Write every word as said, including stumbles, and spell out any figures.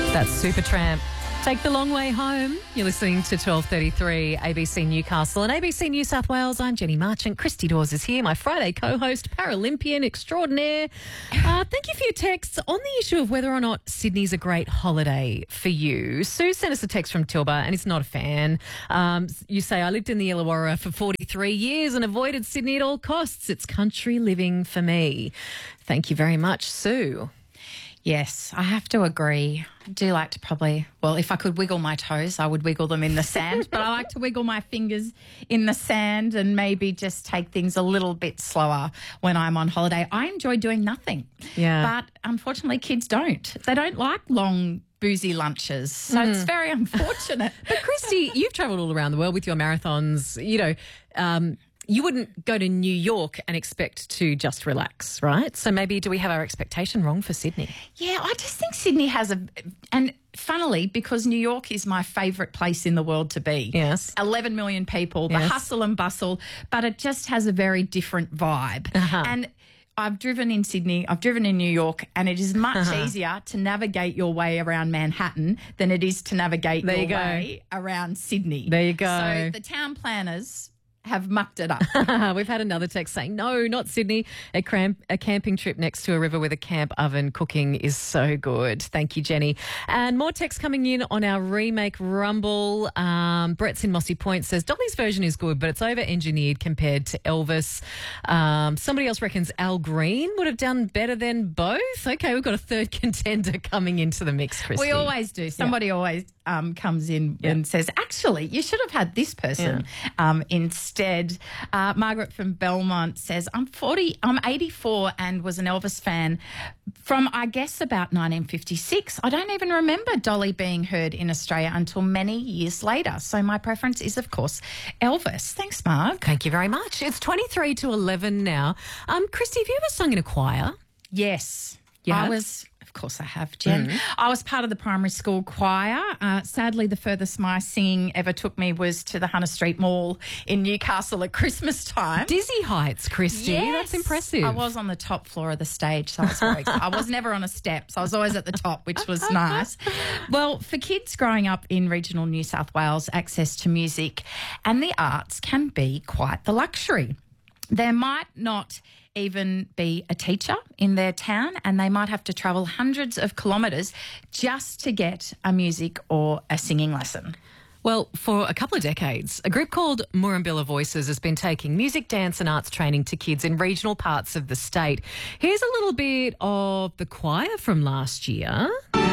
That's Supertramp. Take the long way home. You're listening to twelve thirty-three A B C Newcastle and A B C New South Wales. I'm Jenny Marchant. Christy Dawes is here, my Friday co-host, Paralympian extraordinaire. Uh, thank you for your texts on the issue of whether or not Sydney's a great holiday for you. Sue sent us a text from Tilba and is not a fan. Um, you say, I lived in the Illawarra for forty-three years and avoided Sydney at all costs. It's country living for me. Thank you very much, Sue. Yes, I have to agree. I do like to probably, well, if I could wiggle my toes, I would wiggle them in the sand, but I like to wiggle my fingers in the sand and maybe just take things a little bit slower when I'm on holiday. I enjoy doing nothing. Yeah. But unfortunately, kids don't. They don't like long, boozy lunches, so mm. it's very unfortunate. But Christy, you've travelled all around the world with your marathons, you know, um, you wouldn't go to New York and expect to just relax, right? So maybe do we have our expectation wrong for Sydney? Yeah, I just think Sydney has a... And funnily, because New York is my favourite place in the world to be. Yes. eleven million people, the Yes. hustle and bustle, but it just has a very different vibe. Uh-huh. And I've driven in Sydney, I've driven in New York, and it is much uh-huh. easier to navigate your way around Manhattan than it is to navigate there your you go. way around Sydney. There you go. So the town planners have mucked it up. We've had another text saying, no, not Sydney. A, cramp, a camping trip next to a river with a camp oven cooking is so good. Thank you, Jenny. And more texts coming in on our remake Rumble. Um, Brett's in Mossy Point says, Dolly's version is good, but it's over-engineered compared to Elvis. Um, somebody else reckons Al Green would have done better than both. Okay, we've got a third contender coming into the mix, Christy. We always do. Somebody yeah. always um, comes in yeah. and says, actually, you should have had this person yeah. um, instead. Uh, Margaret from Belmont says, I'm forty, I'm eighty-four and was an Elvis fan from, I guess, about nineteen fifty-six. I don't even remember Dolly being heard in Australia until many years later. So my preference is, of course, Elvis. Thanks, Mark. Thank you very much. It's twenty-three to eleven now. Um, Christy, have you ever sung in a choir? Yes. Yeah. I was... Of course I have, Jen. Mm. I was part of the primary school choir. Uh, sadly, the furthest my singing ever took me was to the Hunter Street Mall in Newcastle at Christmas time. Dizzy heights, Christy. Yes. That's impressive. I was on the top floor of the stage, so I was very I was never on a step, so I was always at the top, which was nice. Well, for kids growing up in regional New South Wales, access to music and the arts can be quite the luxury. There might not even be a teacher in their town and they might have to travel hundreds of kilometres just to get a music or a singing lesson. Well, for a couple of decades, a group called Murrumbilla Voices has been taking music, dance and arts training to kids in regional parts of the state. Here's a little bit of the choir from last year.